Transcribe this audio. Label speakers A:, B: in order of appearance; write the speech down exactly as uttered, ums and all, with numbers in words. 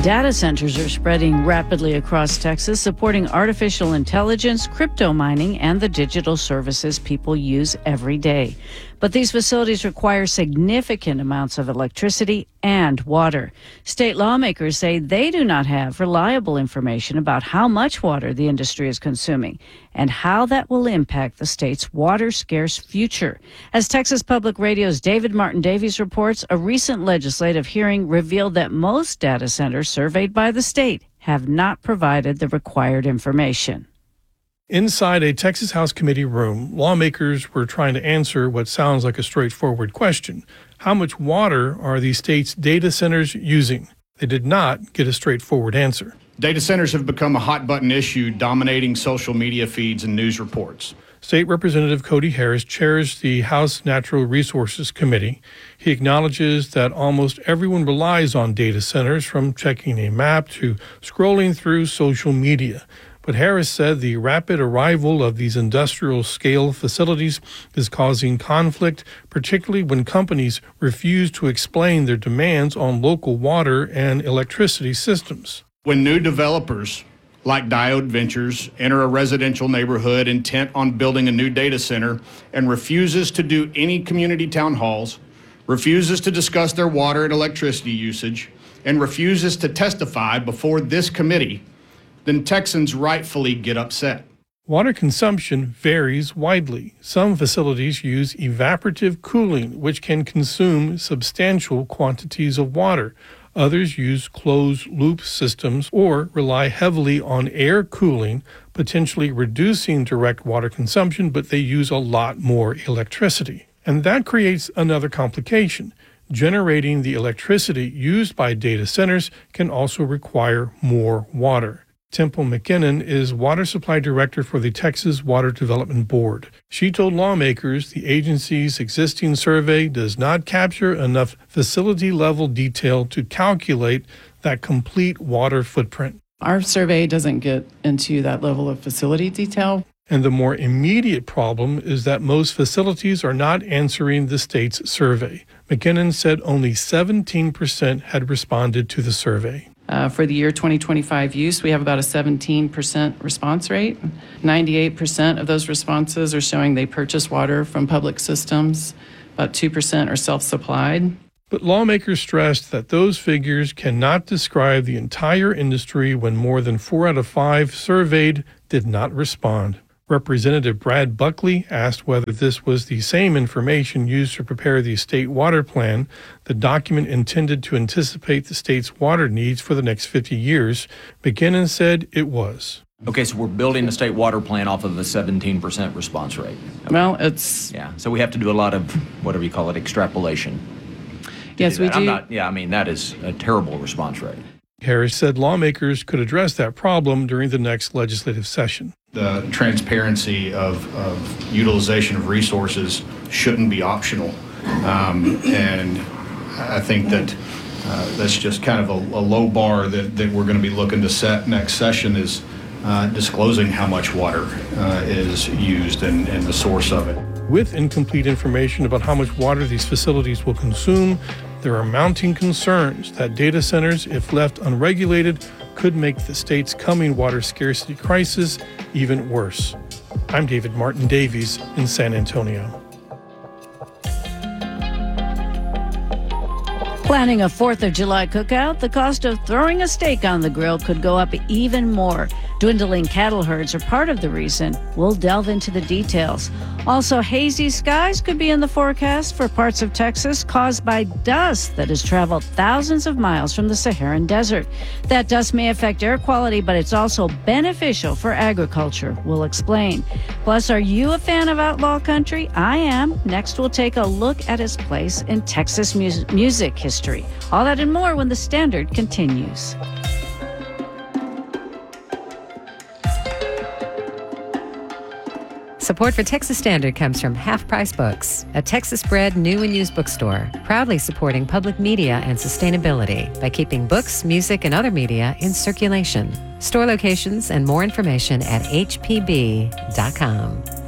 A: Data centers are spreading rapidly across Texas, supporting artificial intelligence, crypto mining, and the digital services people use every day. But these facilities require significant amounts of electricity and water. State lawmakers say they do not have reliable information about how much water the industry is consuming and how that will impact the state's water-scarce future. As Texas Public Radio's David Martin Davies reports, a recent legislative hearing revealed that most data centers surveyed by the state have not provided the required information.
B: Inside a Texas House committee room, lawmakers were trying to answer what sounds like a straightforward question. How much water are the state's data centers using? They did not get a straightforward answer.
C: Data centers have become a hot-button issue, dominating social media feeds and news reports.
B: State Representative Cody Harris chairs the House Natural Resources Committee. He acknowledges that almost everyone relies on data centers, from checking a map to scrolling through social media. But Harris said the rapid arrival of these industrial-scale facilities is causing conflict, particularly when companies refuse to explain their demands on local water and electricity systems.
C: When new developers like Diode Ventures enter a residential neighborhood intent on building a new data center and refuses to do any community town halls, refuses to discuss their water and electricity usage, and refuses to testify before this committee, then Texans rightfully get upset.
B: Water consumption varies widely. Some facilities use evaporative cooling, which can consume substantial quantities of water. Others use closed-loop systems or rely heavily on air cooling, potentially reducing direct water consumption, but they use a lot more electricity. And that creates another complication. Generating the electricity used by data centers can also require more water. Temple McKinnon is Water Supply Director for the Texas Water Development Board. She told lawmakers the agency's existing survey does not capture enough facility-level detail to calculate that complete water footprint.
D: Our survey doesn't get into that level of facility detail.
B: And the more immediate problem is that most facilities are not answering the state's survey. McKinnon said only seventeen percent had responded to the survey.
D: Uh, for the year twenty twenty-five use, we have about a seventeen percent response rate. ninety-eight percent of those responses are showing they purchase water from public systems. About two percent are self-supplied.
B: But lawmakers stressed that those figures cannot describe the entire industry when more than four out of five surveyed did not respond. Representative Brad Buckley asked whether this was the same information used to prepare the state water plan, the document intended to anticipate the state's water needs for the next fifty years. McKinnon said it was.
E: Okay, so we're building the state water plan off of a seventeen percent response rate.
D: Well, it's...
E: Yeah, so we have to do a lot of, whatever you call it, extrapolation.
D: Yes, we do.
E: I'm not, yeah, I mean, that is a terrible response rate.
B: Harris said lawmakers could address that problem during the next legislative session.
C: The transparency of, of utilization of resources shouldn't be optional. Um, and I think that uh, that's just kind of a, a low bar that, that we're going to be looking to set next session, is uh, disclosing how much water uh, is used and, and the source of it.
B: With incomplete information about how much water these facilities will consume, there are mounting concerns that data centers, if left unregulated, could make the state's coming water scarcity crisis even worse. I'm David Martin Davies in San Antonio.
A: Planning a fourth of July cookout, the cost of throwing a steak on the grill could go up even more. Dwindling cattle herds are part of the reason. We'll delve into the details. Also, hazy skies could be in the forecast for parts of Texas caused by dust that has traveled thousands of miles from the Saharan desert. That dust may affect air quality, but it's also beneficial for agriculture. We'll explain. Plus, are you a fan of outlaw country? I am. Next, we'll take a look at its place in Texas mu- music history. All that and more when The Standard continues.
F: Support for Texas Standard comes from Half Price Books, a Texas-bred new and used bookstore, proudly supporting public media and sustainability by keeping books, music, and other media in circulation. Store locations and more information at h p b dot com.